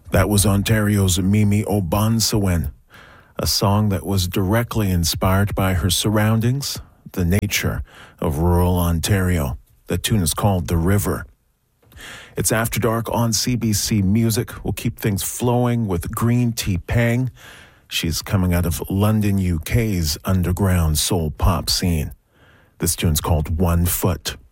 That was Ontario's Mimi Obansewen, a song that was directly inspired by her surroundings, the nature of rural Ontario. The tune is called The River. It's After Dark on CBC Music. We'll keep things flowing with Green Tea Pang. She's coming out of London, UK's underground soul pop scene. This tune's called 1 Foot.